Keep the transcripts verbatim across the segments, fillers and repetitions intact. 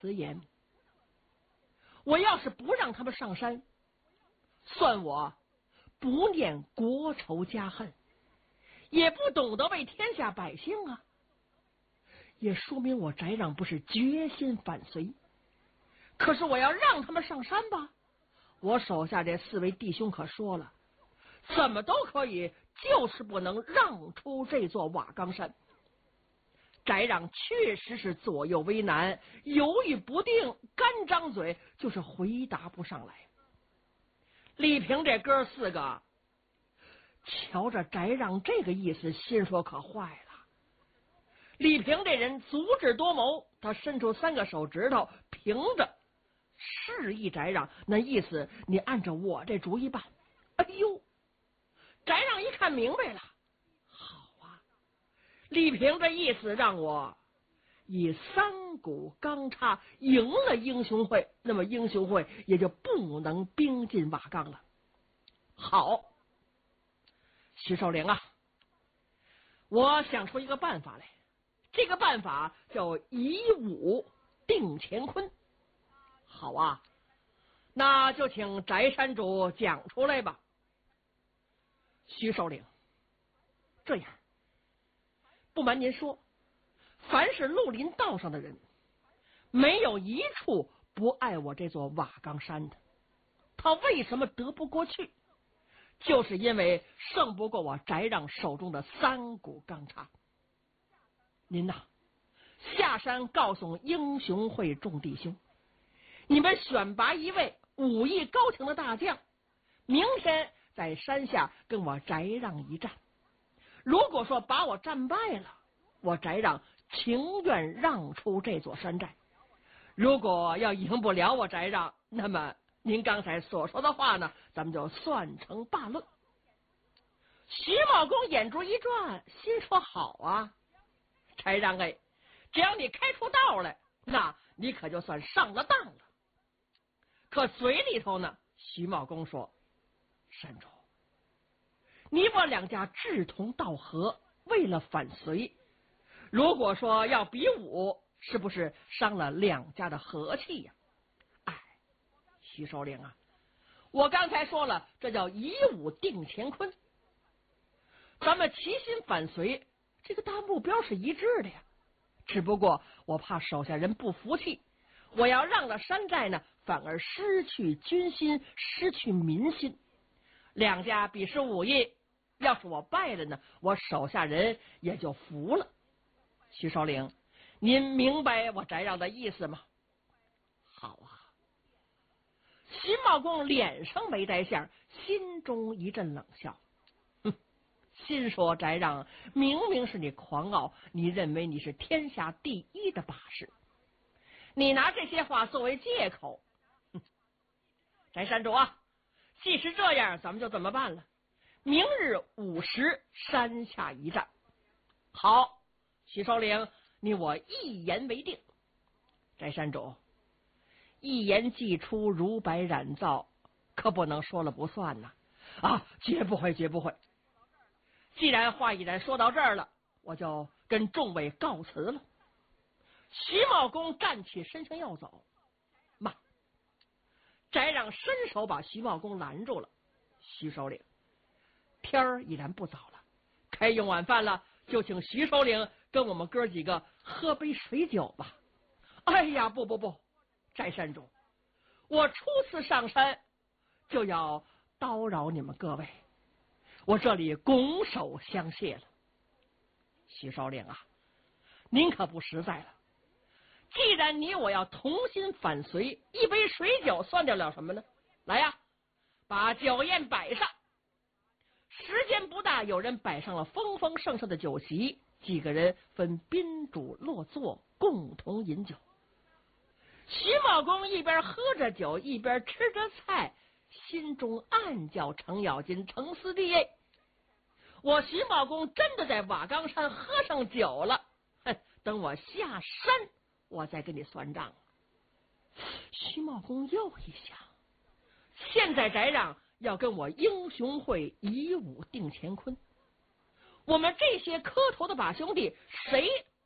此言。我要是不让他们上山，算我不念国仇家恨，也不懂得为天下百姓啊，也说明我翟让不是决心反隋。可是我要让他们上山吧，我手下这四位弟兄可说了，怎么都可以，就是不能让出这座瓦岗山。翟让确实是左右为难，犹豫不定，干张嘴就是回答不上来。李平这哥四个瞧着翟让这个意思，心说可坏了。李平这人足智多谋，他伸出三个手指头平着示意翟让，那意思你按照我这主意办。哎呦，翟让一看明白了，好啊，李平这意思让我以三股钢叉赢了英雄会，那么英雄会也就不能兵进瓦岗了。好，徐寿龄啊，我想出一个办法来，这个办法叫以武定乾坤。好啊，那就请翟山主讲出来吧。徐寿龄，这样，不瞒您说，凡是绿林道上的人，没有一处不爱我这座瓦岗山的。他为什么得不过去？就是因为胜不过我翟让手中的三股钢叉。您呐，下山告诉英雄会众弟兄，你们选拔一位武艺高强的大将，明天在山下跟我翟让一战。如果说把我战败了，我翟让情愿让出这座山寨。如果要赢不了我翟让，那么您刚才所说的话呢，咱们就算成罢论。徐茂公眼珠一转，心说好啊，翟让哎，只要你开出道来，那你可就算上了当了。可嘴里头呢，徐茂公说，山主，你我两家志同道合，为了反隋，如果说要比武，是不是伤了两家的和气呀？哎，徐寿龄啊，我刚才说了，这叫以武定乾坤。咱们齐心反隋，这个大目标是一致的呀。只不过我怕手下人不服气，我要让了山寨呢，反而失去军心，失去民心。两家比试武艺，要是我败了呢，我手下人也就服了。徐寿龄，您明白我翟让的意思吗？好啊。徐茂公脸上没带相，心中一阵冷笑，哼，心说翟让明明是你狂傲，你认为你是天下第一的把式，你拿这些话作为借口。哼，翟山主啊，既是这样，咱们就这么办了，明日午时山下一战。好，徐寿龄，你我一言为定。翟山主，一言既出，如白染皂，可不能说了不算呐！啊，绝不会，绝不会。既然话已然说到这儿了，我就跟众位告辞了。徐茂公站起身形要走，慢！翟让伸手把徐茂公拦住了。徐首领，天儿已然不早了，开用晚饭了，就请徐首领跟我们哥几个喝杯水酒吧。哎呀，不不不，翟山主，我初次上山就要叨扰你们各位，我这里拱手相谢了。徐首领啊，您可不实在了。既然你我要同心反隋，一杯水酒算得了什么呢？来呀，把酒宴摆上。时间不大，有人摆上了丰丰盛盛的酒席，几个人分宾主落座，共同饮酒。徐茂公一边喝着酒，一边吃着菜，心中暗叫程咬金、程思弟，我徐茂公真的在瓦岗山喝上酒了，哼，等我下山我再跟你算账。徐茂公又一想，现在翟让要跟我英雄会以武定乾坤，我们这些磕头的把兄弟谁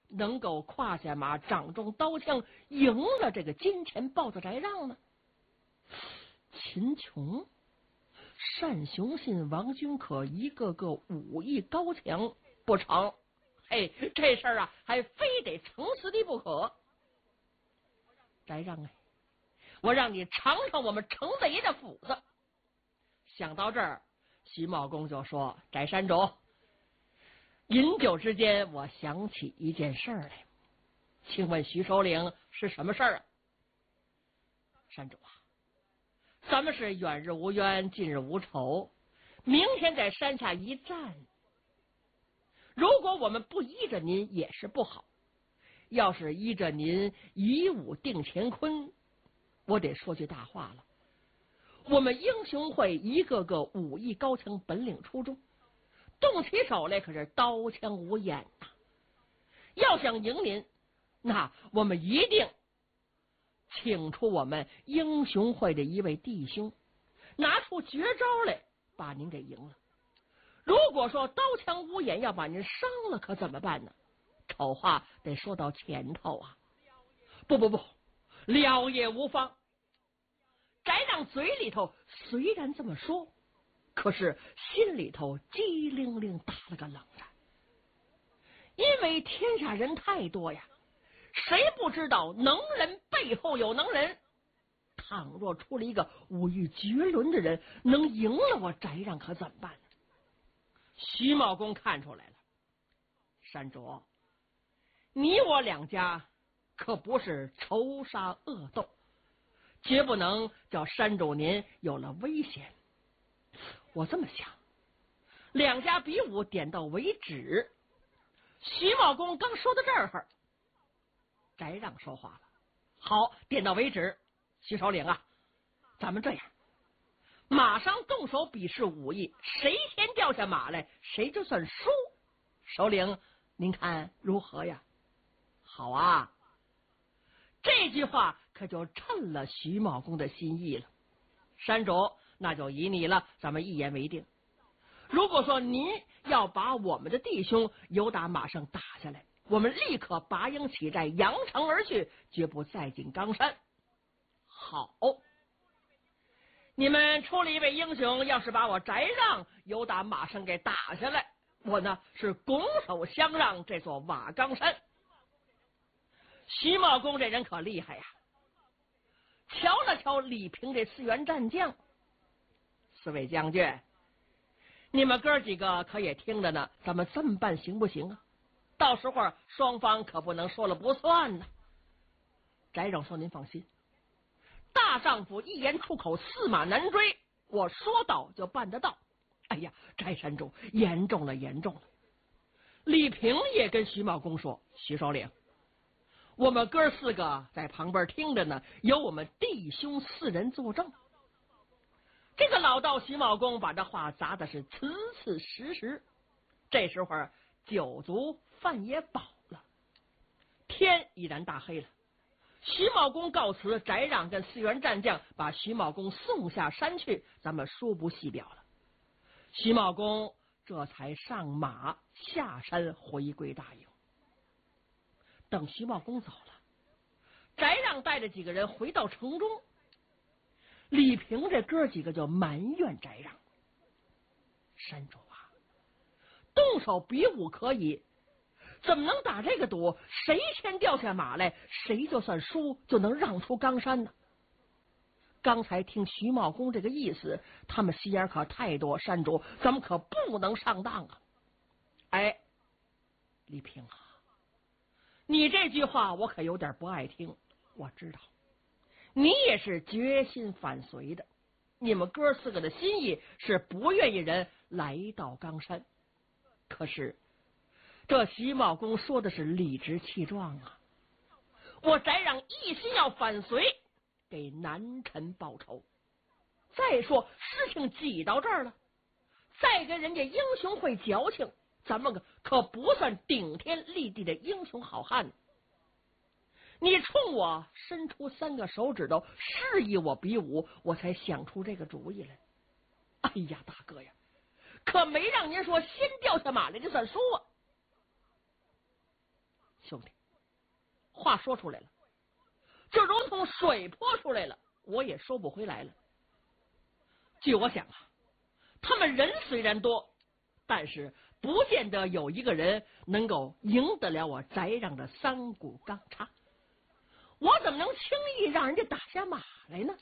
能够胯下马，掌中刀枪，赢了这个金钱豹子翟让呢？秦琼、单雄信、王君可一个个武艺高强，不成，嘿，这事儿啊，还非得成死的不可。翟让哎，我让你尝尝我们程大爷的斧子。想到这儿，徐茂公就说：“翟山主，饮酒之间，我想起一件事儿来，请问徐首领是什么事儿啊？”山主啊，咱们是远日无冤，近日无仇，明天在山下一战，如果我们不依着您也是不好，要是依着您以武定乾坤，我得说句大话了。我们英雄会一个个武艺高强，本领出众，动起手来可是刀枪无眼呐、啊。要想赢您，那我们一定请出我们英雄会的一位弟兄，拿出绝招来把您给赢了。如果说刀枪无眼要把您伤了，可怎么办呢？丑话得说到前头啊！不不不，了也无妨。翟让嘴里头虽然这么说，可是心里头机灵灵打了个冷战，因为天下人太多呀，谁不知道能人背后有能人？倘若出了一个武艺绝伦的人，能赢了我翟让，可怎么办呢？徐茂公看出来了，山主，你我两家可不是仇杀恶斗，绝不能叫山主您有了危险。我这么想，两家比武点到为止。徐茂公刚说到这儿，翟让说话了：“好，点到为止。徐首领啊，咱们这样，马上动手比试武艺，谁先掉下马来，谁就算输。首领，您看如何呀？”好啊！这句话可就趁了徐茂公的心意了。山主，那就依你了，咱们一言为定。如果说您要把我们的弟兄由打马上打下来，我们立刻拔营起寨，扬长而去，绝不再进冈山。好，你们出了一位英雄，要是把我翟让由打马上给打下来，我呢是拱手相让这座瓦岗山。徐茂公这人可厉害呀！瞧了瞧李平这四员战将，四位将军，你们哥几个可也听着呢，咱们这么办行不行啊？到时候双方可不能说了不算呢。翟让说：“您放心，大丈夫一言出口，驷马难追，我说到就办得到。”哎呀，翟山主，严重了，严重了！李平也跟徐茂公说：“徐首领，我们哥四个在旁边听着呢，有我们弟兄四人作证。”这个老道徐茂公把这话砸的是词词实实。这时候酒足饭也饱了，天已然大黑了。徐茂公告辞，翟让跟四员战将把徐茂公送下山去，咱们说不细表了。徐茂公这才上马下山回归大营。等徐茂公走了，翟让带着几个人回到城中，李平这哥几个就埋怨翟让：“山主啊，动手比武可以，怎么能打这个赌？谁先掉下马来，谁就算输，就能让出冈山呢？”刚才听徐茂公这个意思，他们心眼可太多，山主，咱们可不能上当啊！哎，李平啊，你这句话我可有点不爱听。我知道你也是决心反隋的，你们哥四个的心意是不愿意人来到冈山。可是这徐茂公说的是理直气壮啊！我翟让一心要反隋，给南臣报仇。再说事情挤到这儿了，再跟人家英雄会矫情，咱们可不算顶天立地的英雄好汉。你冲我伸出三个手指头，示意我比武，我才想出这个主意来。哎呀，大哥呀，可没让您说先掉下马来就算输啊！ 兄弟，话说出来了，就如同水泼出来了，我也收不回来了。据我想啊，他们人虽然多，但是不见得有一个人能够赢得了我翟让的三股钢叉。我怎么能轻易让人家打下马来呢？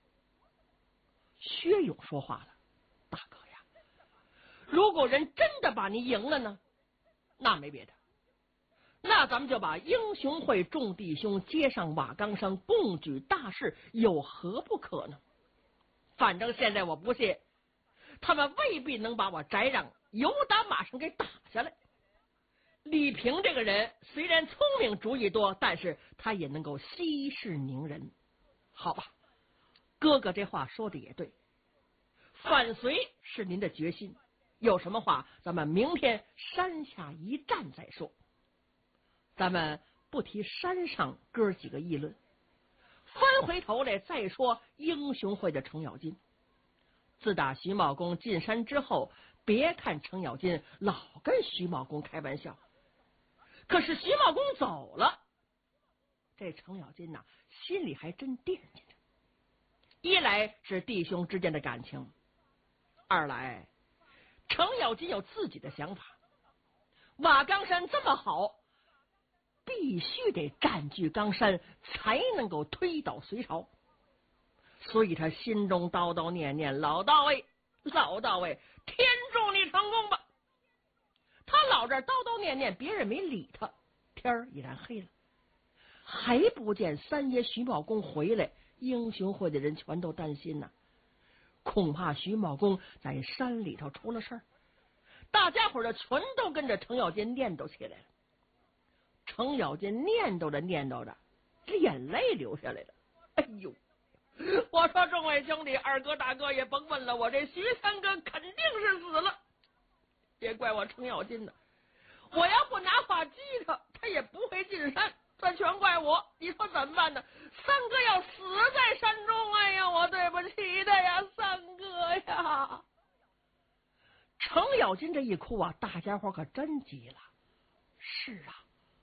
薛勇说话了，大哥呀，如果人真的把你赢了呢，那没别的，那咱们就把英雄会众弟兄接上瓦岗山，共举大事，有何不可呢？反正现在我不信，他们未必能把我翟让由打马上给打下来。李平这个人虽然聪明主意多，但是他也能够息事宁人。好吧，哥哥这话说的也对，反隋是您的决心，有什么话咱们明天山下一战再说。咱们不提山上哥几个议论，翻回头来再说英雄会的程咬金。自打徐茂公进山之后，别看程咬金老跟徐茂公开玩笑，可是徐茂公走了，这程咬金呐，心里还真惦记着。一来是弟兄之间的感情，二来程咬金有自己的想法。瓦岗山这么好，必须得占据冈山，才能够推倒隋朝。所以他心中叨叨念念，老大卫，老大卫，天助你成功吧。他老这叨叨念念，别人没理他，天儿已然黑了，还不见三爷徐茂公回来，英雄会的人全都担心呢、啊，恐怕徐茂公在山里头出了事儿。大家伙的全都跟着程咬金念叨起来了。程咬金念叨着念叨着，眼泪流下来了。哎呦，我说众位兄弟，二哥大哥也甭问了，我这徐三哥肯定是死了。别怪我程咬金的，我要不拿话激他，他也不会进山，这全怪我。你说怎么办呢？三哥要死在山中，哎呀，我对不起的呀，三哥呀！程咬金这一哭啊，大家伙可真急了。是啊，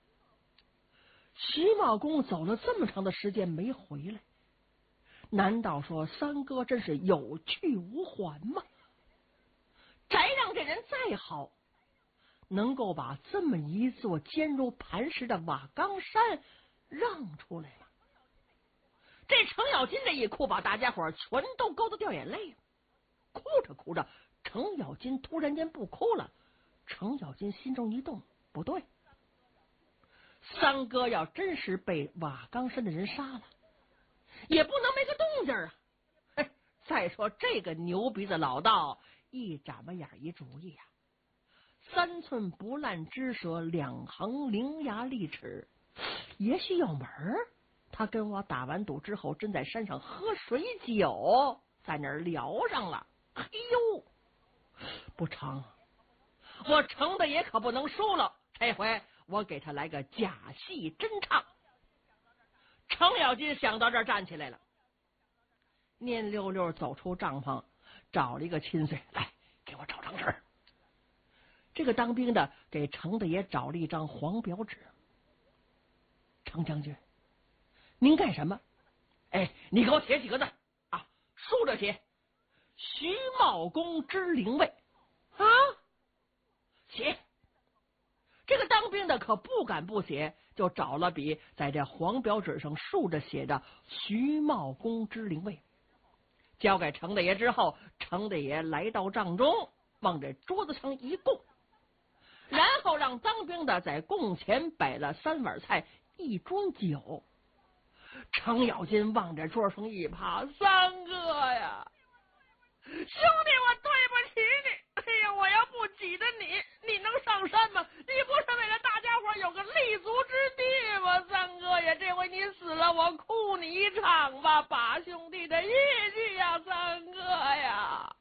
徐茂公走了这么长的时间没回来，难道说三哥真是有去无还吗？翟让这人再好，能够把这么一座坚如磐石的瓦岗山让出来了。这程咬金这一哭，把大家伙全都勾得掉眼泪。哭着哭着，程咬金突然间不哭了。程咬金心中一动，不对，三哥要真是被瓦岗山的人杀了，也不能没个动静啊！嘿，再说这个牛鼻子老道一眨巴眼一主意呀、啊，三寸不烂之舌，两横伶牙俐齿，也许有门儿。他跟我打完赌之后，真在山上喝水酒，在那儿聊上了。哎呦，不成，我程的也可不能输了。这回我给他来个假戏真唱。程咬金想到这儿站起来了，蔫溜溜走出帐篷，找了一个亲随来给我找张纸。这个当兵的给程大爷找了一张黄表纸。程将军，您干什么？哎，你给我写几个字啊，竖着写，徐茂公之灵位啊，写。这个当兵的可不敢不写，就找了笔，在这黄表纸上竖着写着徐茂公之灵位。交给程大爷之后，程大爷来到帐中，往这桌子上一供，然后让当兵的在供前摆了三碗菜一盅酒。程咬金往这桌上一趴，三哥呀，兄弟，我对不起你。哎呀，我要不挤着你，你能上山吗？你不是为了大家伙有个立足之地吗？三哥呀，这回你死了，我哭你一场吧，把兄弟的义气呀，三哥呀。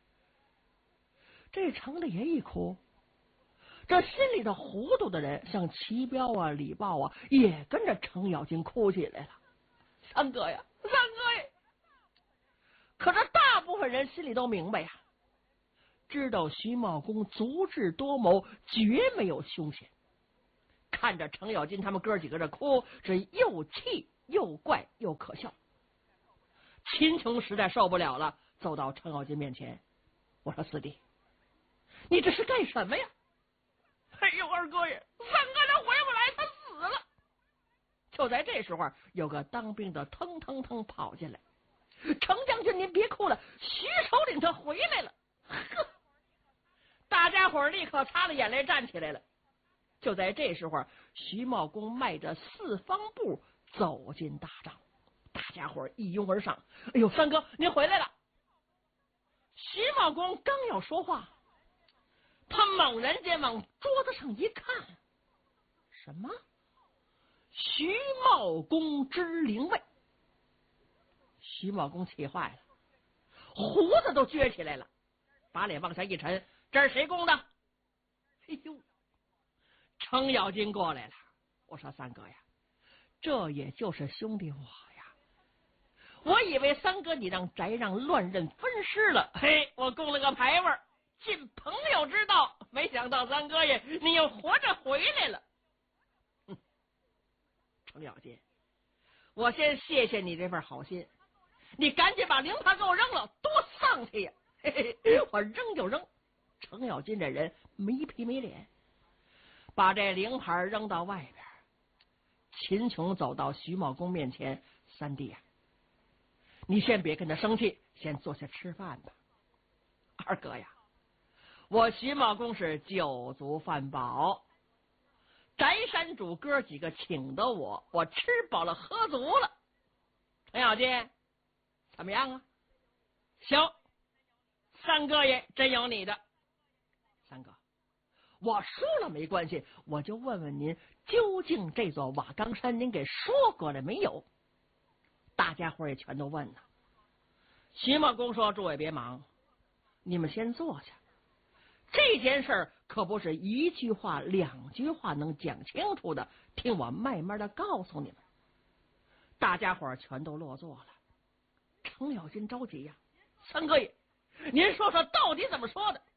这程大爷一哭，这心里头糊涂的人，像齐彪啊、李豹啊，也跟着程咬金哭起来了。三哥呀，三哥呀！可是大部分人心里都明白呀，知道徐茂公足智多谋，绝没有凶险。 看着程咬金他们哥几个这哭，是又气又怪又可笑。秦琼实在受不了了，走到程咬金面前，我说：“四弟，你这是干什么呀？”“哎呦，二哥爷，三哥他回不来，他死了。”就在这时候，有个当兵的腾腾腾跑进来：“程将军，您别哭了，徐首领他回来了。”呵，大家伙立刻擦了眼泪站起来了。就在这时候，徐茂公迈着四方步走进大帐，大家伙一拥而上：“哎呦，三哥您回来了！”徐茂公刚要说话，他猛然间往桌子上一看，什么？徐茂公之灵位！徐茂公气坏了，胡子都撅起来了，把脸往下一沉：“这是谁供的？”哎呦，程咬金过来了。我说：“三哥呀，这也就是兄弟我呀，我以为三哥你让翟让乱认分尸了，嘿，我供了个牌位，尽朋友之道，没想到三哥爷你又活着回来了。”哼，程咬金，我先谢谢你这份好心，你赶紧把灵牌给我扔了，多丧气呀！嘿嘿，我扔就扔。程咬金这人没皮没脸，把这灵牌扔到外边。秦琼走到徐茂公面前：“三弟呀、啊，你先别跟他生气，先坐下吃饭吧。”“二哥呀，我徐茂公是酒足饭饱，翟山主哥几个请的我，我吃饱了喝足了。程咬金，怎么样啊？”“行，三哥爷真有你的。”“三哥，我输了没关系，我就问问您，究竟这座瓦岗山您给说过了没有？”大家伙也全都问呢。徐茂公说：“诸位别忙，你们先坐下。这件事儿可不是一句话两句话能讲清楚的，听我慢慢的告诉你们。”大家伙全都落座了。程咬金着急呀：“三哥爷，您说说到底怎么说的？”“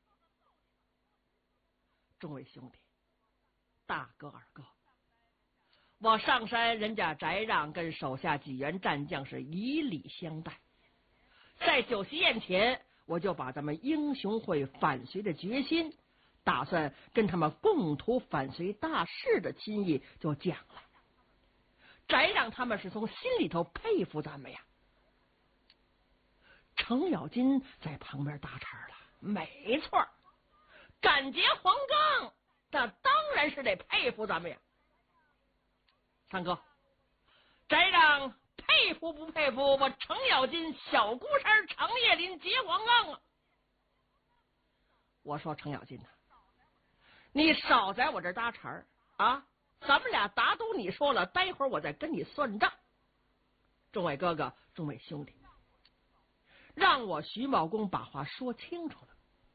众位兄弟，大哥二哥，我上山，人家翟让跟手下几员战将是以礼相待，在酒席宴前，我就把咱们英雄会反隋的决心，打算跟他们共图反隋大事的心意就讲了。翟让他们是从心里头佩服咱们呀。”程咬金在旁边搭茬了：“没错，敢劫黄冈，那当然是得佩服咱们呀。三哥，翟让佩服不佩服我程咬金小孤山长叶林劫黄冈啊？”我说：“程咬金呐、啊，你少在我这搭茬啊！咱们俩打赌你说了，待会儿我再跟你算账。众位哥哥，众位兄弟，让我徐茂公把话说清楚了。”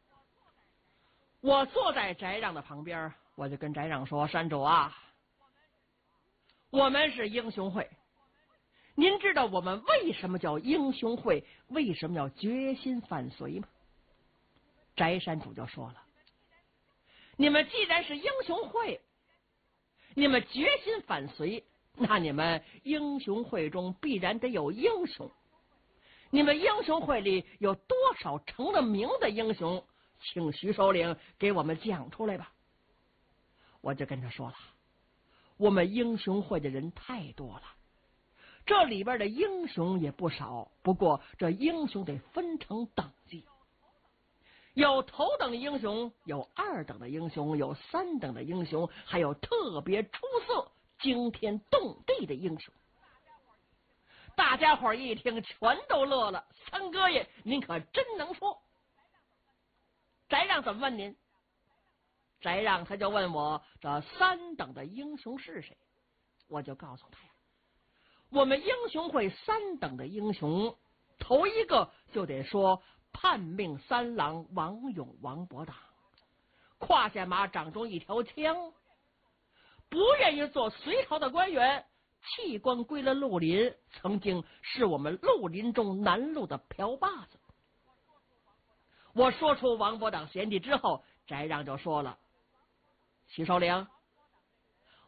我坐在翟让的旁边，我就跟翟让说：“山主啊，我们是英雄会，您知道我们为什么叫英雄会，为什么要决心反隋吗？”翟山主就说了：“你们既然是英雄会，你们决心反隋，那你们英雄会中必然得有英雄。你们英雄会里有多少成了名的英雄？请徐首领给我们讲出来吧。”我就跟他说了：“我们英雄会的人太多了，这里边的英雄也不少，不过这英雄得分成等级，有头等的英雄，有二等的英雄，有三等的英雄，还有特别出色惊天动地的英雄。”大家伙一听全都乐了：“三哥爷您可真能说。”翟让怎么问您？翟让他就问我这三等的英雄是谁，我就告诉他呀，我们英雄会三等的英雄，头一个就得说叛命三郎王勇王伯党，胯下马掌中一条枪，不愿意做隋朝的官员，弃官归了绿林，曾经是我们绿林中南路的瓢把子。我说出王伯党贤弟之后，翟让就说了：“徐首领，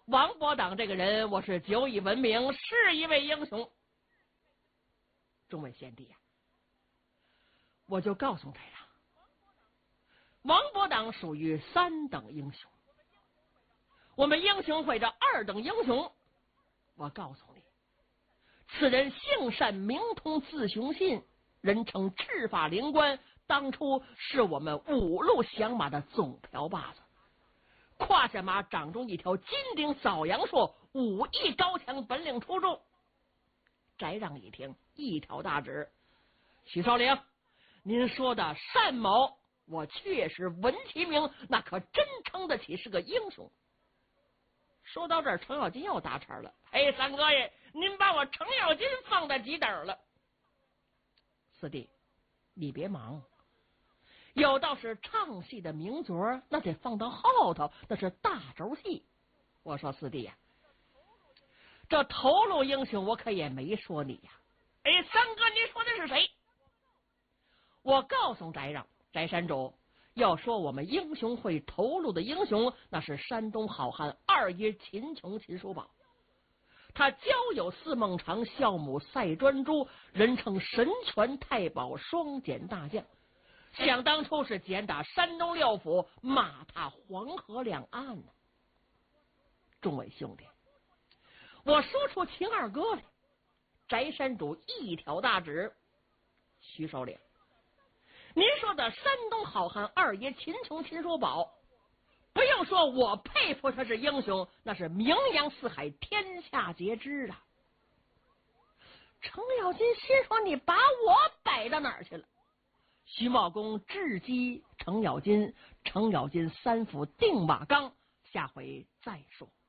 王伯党这个人，我是久以闻名，是一位英雄。众位贤弟呀、啊，我就告诉大家，王伯党属于三等英雄。我们英雄会这二等英雄，我告诉你，此人性善名通，字雄信，人称赤发灵官，当初是我们五路响马的总瓢把子。胯下马掌中一条金顶扫阳槊，武艺高强，本领出众。翟让一听，一挑大指：许少领，您说的单某，我确实闻其名，那可真称得起是个英雄。说到这儿，程咬金又打岔了：哎，三哥爷，您把我程咬金放在几等了？四弟，你别忙，有道是唱戏的名角，那得放到后头，那是大轴戏。我说四弟呀、啊，这头路英雄我可也没说你呀、啊。哎，三哥，您说的是谁？我告诉翟让，翟山主，要说我们英雄会头路的英雄，那是山东好汉二爷秦琼秦叔宝。他交友四孟尝，孝母赛专诸，人称神拳太保，双锏大将。想当初是简打山东六府，马踏黄河两岸呢。众位兄弟，我说出秦二哥来。翟山主一挑大指：徐首领，您说的山东好汉二爷秦琼秦叔宝，不用说，我佩服他是英雄，那是名扬四海，天下皆知啊。程咬金心说：你把我摆到哪儿去了？徐茂公智击程咬金，程咬金三斧定瓦岗，下回再说。